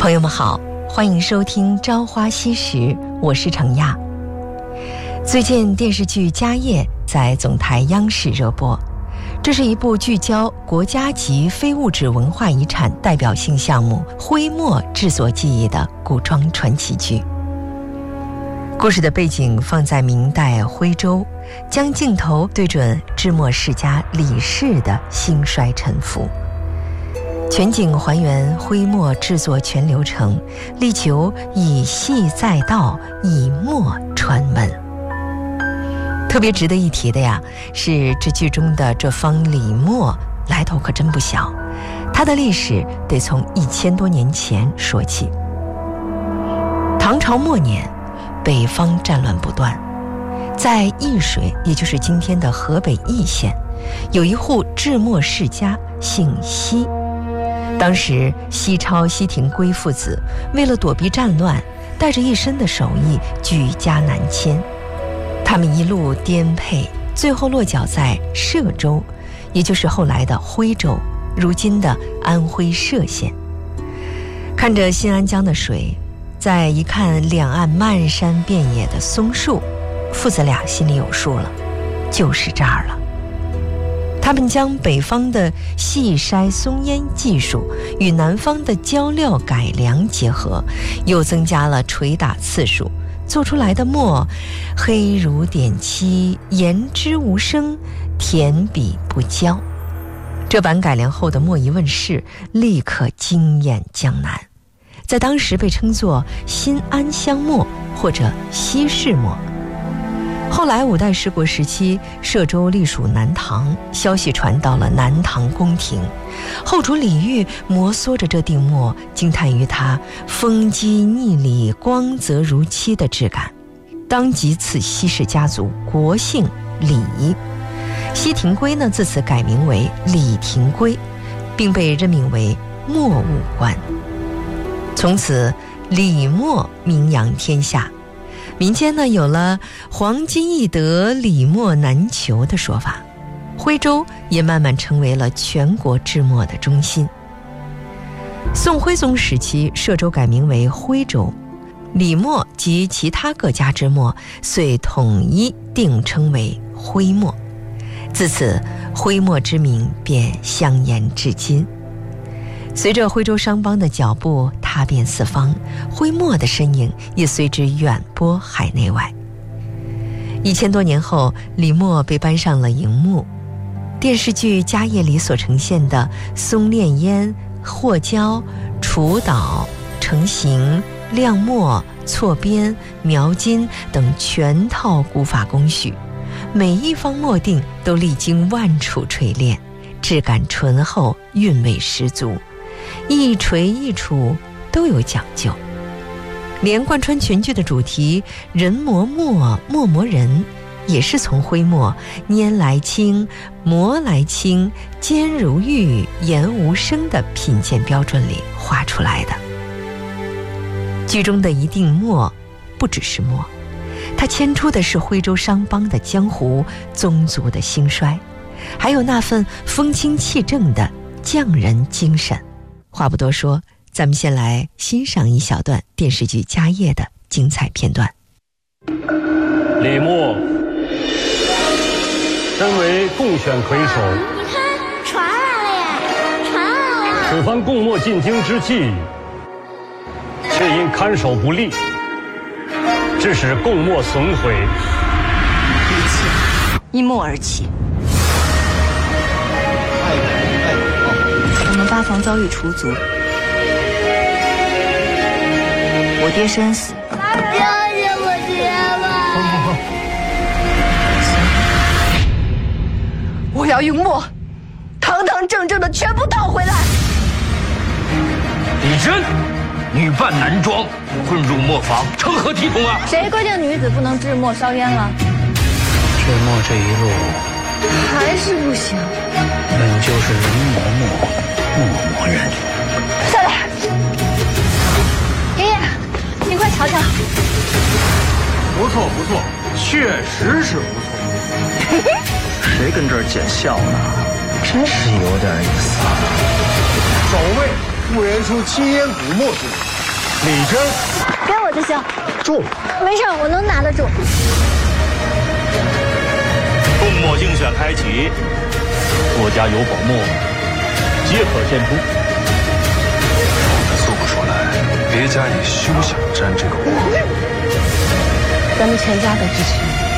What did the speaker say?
朋友们好，欢迎收听《朝花夕拾》，我是程亚。最近电视剧《家业》在总台央视热播，这是一部聚焦国家级非物质文化遗产代表性项目徽墨制作技艺的古装传奇剧。故事的背景放在明代徽州，将镜头对准制墨世家李氏的兴衰沉浮，全景还原徽墨制作全流程，力求以细载道，以墨传文。特别值得一提的呀，是这剧中的这方李墨来头可真不小，它的历史得从1000多年前说起。唐朝末年，北方战乱不断，在易水，也就是今天的河北易县，有一户制墨世家，姓西。当时西超、西廷圭父子为了躲避战乱，带着一身的手艺举家南迁。他们一路颠沛，最后落脚在歙州，也就是后来的徽州，如今的安徽歙县。看着新安江的水，再一看两岸漫山遍野的松树，父子俩心里有数了，就是这儿了。他们将北方的细筛松烟技术与南方的浇料改良结合，又增加了捶打次数，做出来的墨黑如点漆，言之无声，填笔不焦。这版改良后的墨一问世，立刻惊艳江南，在当时被称作新安香墨或者西市墨。后来五代十国时期，歙州隶属南唐，消息传到了南唐宫廷，后主李煜摩挲着这锭墨，惊叹于它风肌腻里，光泽如漆的质感，当即赐西氏家族国姓李。西廷圭呢，自此改名为李廷圭，并被任命为墨务官。从此李墨名扬天下，民间呢有了黄金易得，李墨难求的说法。徽州也慢慢成为了全国制墨的中心。宋徽宗时期，歙州改名为徽州，李墨及其他各家之墨遂统一定称为徽墨，自此徽墨之名便香延至今。随着徽州商帮的脚步踏遍四方，徽墨的身影也随之远播海内外。1000多年后，李墨被搬上了荧幕。电视剧《家业》里所呈现的松炼烟、和胶、除捣、成型、亮墨、错边、描金等全套古法工序，每一方墨锭都历经万处锤炼，质感醇厚，韵味十足，一锤一杵都有讲究。连贯穿全剧的主题人磨墨，墨磨人，也是从徽墨拈来轻，磨来轻，尖如玉，言无声的品鉴标准里画出来的。剧中的一锭墨不只是墨，它牵出的是徽州商帮的江湖，宗族的兴衰，还有那份风清气正的匠人精神。话不多说，咱们先来欣赏一小段电视剧《家业》的精彩片段。 李墨身为贡选魁首， 你看，传来了耶，传来了。 此番贡墨进京之际，却因看守不力，致使贡墨损毁。 一切因墨而起。我们八房遭遇除族，我爹身死。 救救我爹吧！ 我要用墨堂堂正正的全部讨回来。 李真，女扮男装，混入磨坊，成何体统啊！ 谁规定女子不能制墨烧烟了？ 制墨这一路还是不行。 本就是人磨墨，墨磨人。 下来，爷爷，你快瞧瞧。 不错不错，确实是不错。 谁跟这儿捡笑呢？真是有点意思啊！ 守卫夫人出青烟古墨之人，李真， 给我就行。 住。 没事，我能拿得住。 共墨竞选开启，各家有宝墨，皆可献出。 做不出来，别家也休想沾这个光。 咱们全家都支持你。